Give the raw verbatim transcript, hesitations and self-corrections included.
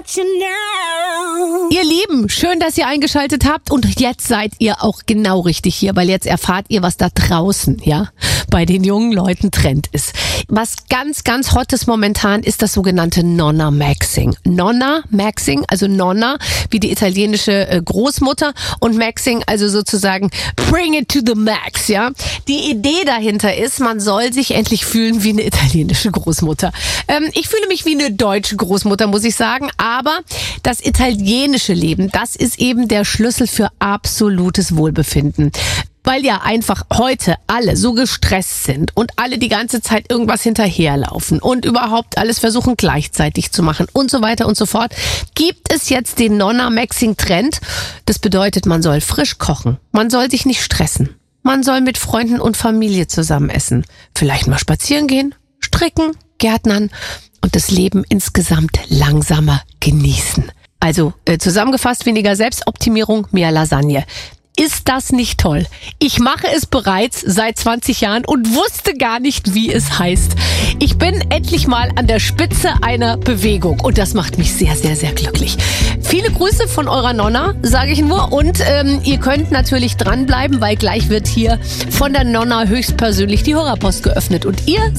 Ihr Lieben, schön, dass ihr eingeschaltet habt und jetzt seid ihr auch genau richtig hier, weil jetzt erfahrt ihr, was da draußen, ja, bei den jungen Leuten Trend ist. Was ganz, ganz hot ist momentan, ist das sogenannte Nonna-Maxing. Nonna-Maxing, also Nonna, wie die italienische äh, Großmutter, und Maxing, also sozusagen bring it to the max, ja. Die Idee dahinter ist, man soll sich endlich fühlen wie eine italienische Großmutter. Ähm, ich fühle mich wie eine deutsche Großmutter, muss ich sagen, aber das italienische Leben, das ist eben der Schlüssel für absolutes Wohlbefinden. Weil ja einfach heute alle so gestresst sind und alle die ganze Zeit irgendwas hinterherlaufen und überhaupt alles versuchen gleichzeitig zu machen und so weiter und so fort, gibt es jetzt den Nonna-Maxing-Trend. Das bedeutet, man soll frisch kochen, man soll sich nicht stressen, man soll mit Freunden und Familie zusammen essen, vielleicht mal spazieren gehen, stricken, gärtnern und das Leben insgesamt langsamer genießen. Also äh, zusammengefasst, weniger Selbstoptimierung, mehr Lasagne. Ist das nicht toll? Ich mache es bereits seit zwanzig Jahren und wusste gar nicht, wie es heißt. Ich bin endlich mal an der Spitze einer Bewegung und das macht mich sehr, sehr, sehr glücklich. Viele Grüße von eurer Nonna, sage ich nur. Und ähm, ihr könnt natürlich dranbleiben, weil gleich wird hier von der Nonna höchstpersönlich die Hörerpost geöffnet und ihr